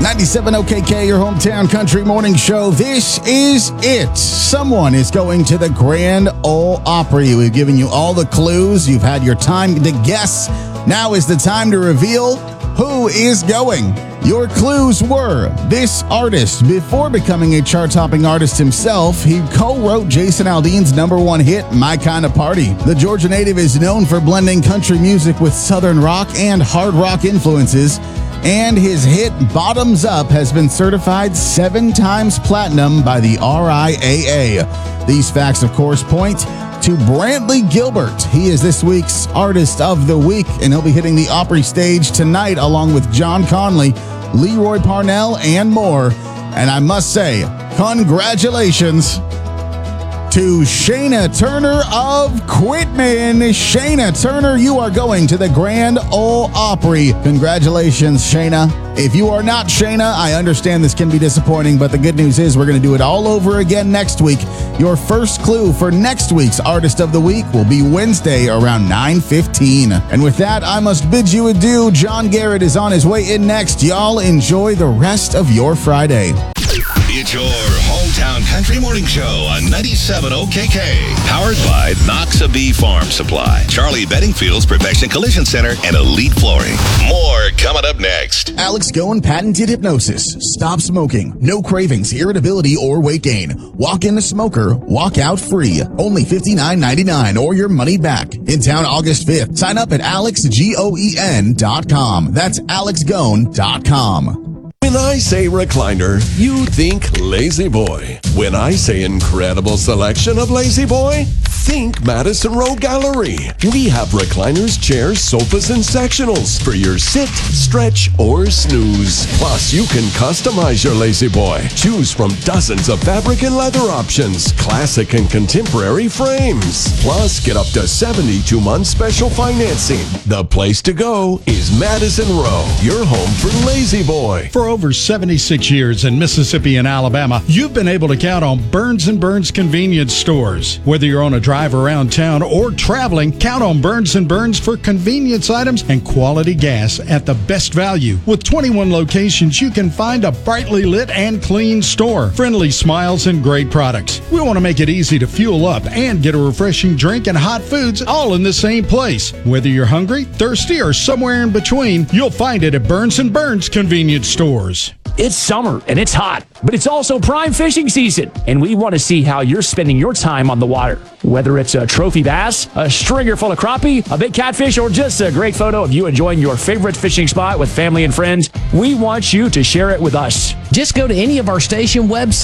97 OKK, your hometown country morning show. This is it. Someone is going to the Grand Ole Opry. We've given you all the clues. You've had your time to guess. Now is the time to reveal who is going. Your clues were this artist. Before becoming a chart-topping artist himself, he co-wrote Jason Aldean's #1 hit, My Kinda Party. The Georgia native is known for blending country music with southern rock and hard rock influences. And his hit Bottoms Up has been certified 7 times platinum by the RIAA. These facts, of course, point to Brantley Gilbert. He is this week's Artist of the Week, and he'll be hitting the Opry stage tonight along with John Conley, Leroy Parnell, and more. And I must say, congratulations to Shayna Turner of Quitman. Shayna Turner, you are going to the Grand Ole Opry. Congratulations, Shayna. If you are not Shayna, I understand this can be disappointing, but the good news is we're going to do it all over again next week. Your first clue for next week's Artist of the Week will be Wednesday around 9:15. And with that, I must bid you adieu. John Garrett is on his way in next. Y'all enjoy the rest of your Friday. It's your hometown country morning show on 97 OKK. Powered by Noxabee Farm Supply, Charlie Bedingfield's Perfection Collision Center, and Elite Flooring. More coming up next. Alex Goen patented hypnosis. Stop smoking. No cravings, irritability, or weight gain. Walk in a smoker, walk out free. Only $59.99 or your money back. In town August 5th. Sign up at alexgoen.com. That's alexgoen.com. When I say recliner, you think Lazy Boy. When I say incredible selection of Lazy Boy, think Madison Row Gallery. We have recliners, chairs, sofas, and sectionals for your sit, stretch, or snooze. Plus, you can customize your Lazy Boy. Choose from dozens of fabric and leather options, classic and contemporary frames. Plus, get up to 72-month special financing. The place to go is Madison Row, your home for Lazy Boy. For over 76 years in Mississippi and Alabama, you've been able to count on Burns & Burns convenience stores. Whether you're on a drive around town or traveling, count on Burns & Burns for convenience items and quality gas at the best value. With 21 locations, you can find a brightly lit and clean store, friendly smiles, and great products. We want to make it easy to fuel up and get a refreshing drink and hot foods all in the same place. Whether you're hungry, thirsty, or somewhere in between, you'll find it at Burns & Burns convenience stores. It's summer and it's hot, but it's also prime fishing season, and we want to see how you're spending your time on the water. Whether it's a trophy bass, a stringer full of crappie, a big catfish, or just a great photo of you enjoying your favorite fishing spot with family and friends, we want you to share it with us. Just go to any of our station websites